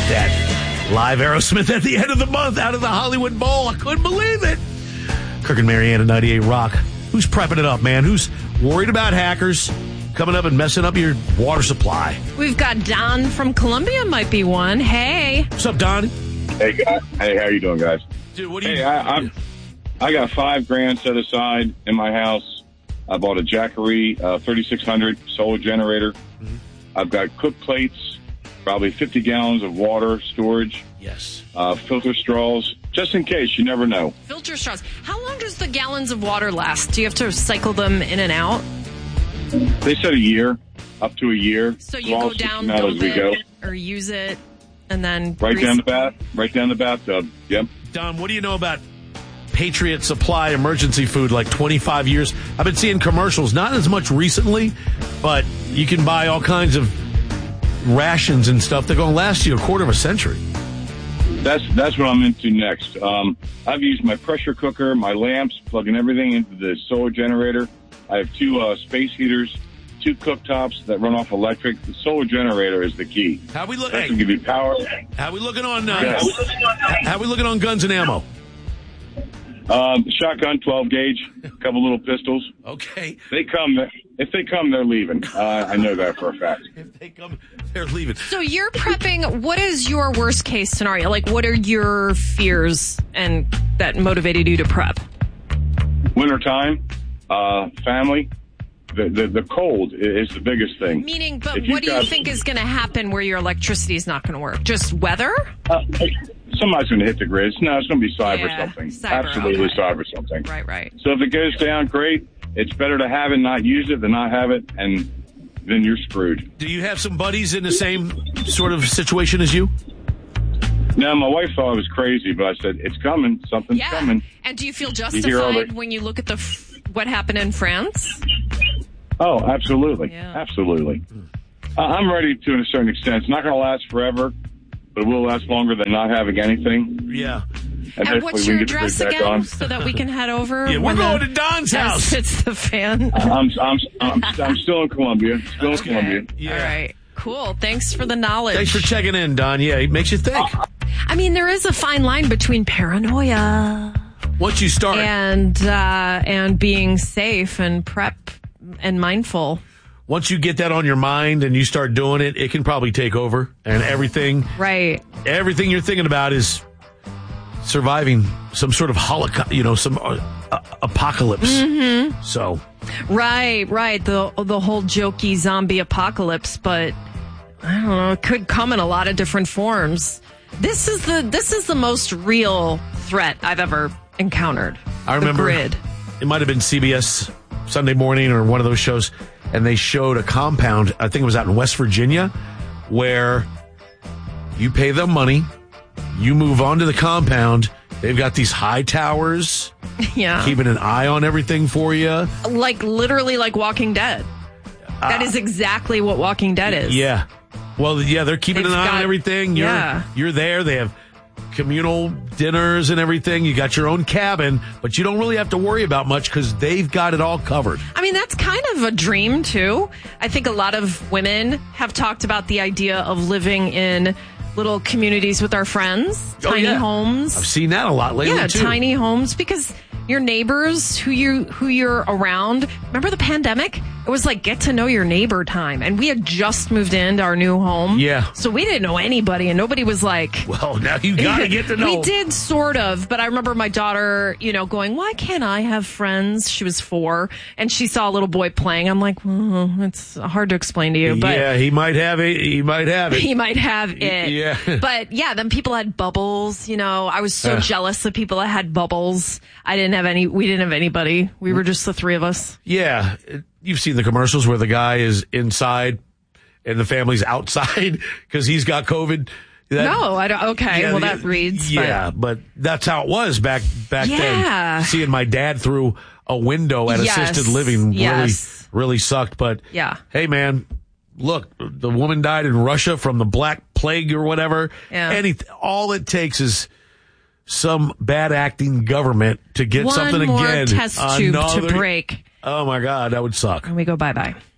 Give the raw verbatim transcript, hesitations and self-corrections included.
about that? Live Aerosmith at the end of the month out of the Hollywood Bowl. I couldn't believe it. Kirk and Marianne at ninety-eight Rock. Who's prepping it up, man? Who's worried about hackers coming up and messing up your water supply? We've got Don from Columbia might be one. Hey. What's up, Don? Hey, guys. Hey, how you doing, guys? Dude, what do you... Hey, I, I'm, I got five grand set aside in my house. I bought a Jackery uh, thirty-six hundred solar generator. Mm-hmm. I've got cook plates, probably fifty gallons of water storage. Yes. Uh, filter straws, just in case. You never know. Filter straws. How long does the gallons of water last? Do you have to cycle them in and out? They said a year, up to a year. So you go down, out build as we it, go. or use it, and then... Right grease- down the bath, right down the bathtub. Yep. Don, what do you know about Patriot Supply emergency food, like twenty-five years? I've been seeing commercials, not as much recently, but you can buy all kinds of rations and stuff. They're going to last you a quarter of a century. That's that's what I'm into next. Um, I've used my pressure cooker, my lamps, plugging everything into the solar generator. I have two uh, space heaters, two cooktops that run off electric. The solar generator is the key. How we look? That can give you power. How we looking on? Uh, Yeah. How we looking on guns and ammo? Um, shotgun, twelve gauge, a couple little pistols. Okay. They come. If they come, they're leaving. Uh, I know that for a fact. If they come, they're leaving. So you're prepping. What is your worst case scenario? Like, what are your fears and that motivated you to prep? Wintertime, uh, family. The, the the cold is the biggest thing. Meaning, but If you've what do you got- think is going to happen where your electricity is not going to work? Just weather? Uh, somebody's going to hit the grid. No, it's going to be cyber Yeah, something. cyber, Absolutely okay. cyber something. Right, right. So if it goes down, great. It's better to have it, not use it, than not have it, and then you're screwed. Do you have some buddies in the same sort of situation as you? Now, my wife thought I was crazy, but I said, it's coming. Something's Yeah. coming. And do you feel You hear all justified the- when you look at the f- what happened in France? Oh, absolutely. Yeah. Absolutely. Uh, I'm ready to a certain extent. It's not going to last forever, but it will last longer than not having anything. Yeah. And, And hopefully what's we your can get the address fridge back again on. so that we can head over? Yeah, we're when going the to Don's dust house. hits the fan. I'm, I'm, I'm, I'm still in Columbia. Still in Columbia. Yeah. All right. Cool. Thanks for the knowledge. Thanks for checking in, Don. Yeah, it makes you think. I mean, there is a fine line between paranoia Once you start, and uh, and being safe and prep and mindful. once you get that on your mind and you start doing it, it can probably take over, and everything, Right. everything you're thinking about is surviving some sort of holocaust, you know, some uh, uh, apocalypse. Mm-hmm. So, Right, right. The the whole jokey zombie apocalypse, but I don't know, it could come in a lot of different forms. This is the this is the most real threat I've ever encountered. I remember the grid. it might have been C B S Sunday Morning or one of those shows, and they showed a compound, I think it was out in West Virginia, where you pay them money, you move on to the compound, they've got these high towers, Yeah. keeping an eye on everything for you. Like literally like Walking Dead. That is exactly what Walking Dead is. Yeah. Well, yeah, they're keeping They've an eye got- on everything. You're, yeah. you're there. They have communal dinners and everything. You got your own cabin, but you don't really have to worry about much because they've got it all covered. I mean, that's kind of a dream, too. I think a lot of women have talked about the idea of living in little communities with our friends, Oh, tiny yeah. homes. I've seen that a lot lately, Yeah, too. tiny homes, because your neighbors who you who you're around. Remember the pandemic? It was like get to know your neighbor time, and we had just moved into our new home. Yeah. So we didn't know anybody, and nobody was like, Well, now you got to get to know. We did sort of, but I remember my daughter, you know, going, why can't I have friends? She was four, and she saw a little boy playing. I'm like, well, it's hard to explain to you, but yeah, he might have it. He might have it. he might have it. Yeah. But yeah, then people had bubbles, you know. I was so Uh. jealous of people that had bubbles. I didn't have any, we didn't have anybody. We were just the three of us. Yeah. You've seen the commercials where the guy is inside and the family's outside because he's got COVID. That- No, I don't, okay. Yeah, well, the- that reads. Yeah, but that's how it was back back Yeah. then. Seeing my dad through a window at Yes. assisted living Yes. really really sucked. But Yeah. hey, man, look, the woman died in Russia from the Black Plague or whatever. Yeah. Any all it takes is some bad acting government to get One something more again. test tube Another- to break. Oh my God, that would suck. And we go bye bye.